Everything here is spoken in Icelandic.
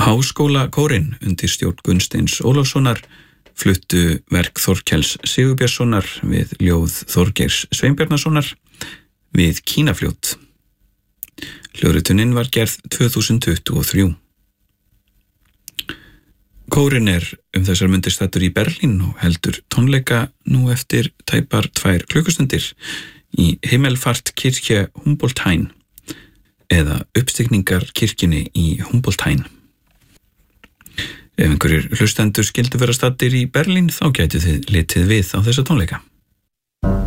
Háskólakórinn undir stjórn Gunnsteins Ólafssonar fluttu verk Þorkels Sigurbjörnssonar við ljóð Þorgeirs Sveinbjarnarsonar við Kínafljót. Hljóðritunin var gerð 2023. Kórinn þessar mundir staddur í Berlín og heldur tónleika nú eftir tæpar 2 klukkustundir í Himmelfartkirche Humboldt-Hain eða uppstigningarkirkjunni í Humboldt-Hain. Ef einhverjir hlustendur skyldu vera staddir í Berlín þá gætu þið litið við á þessa tónleika.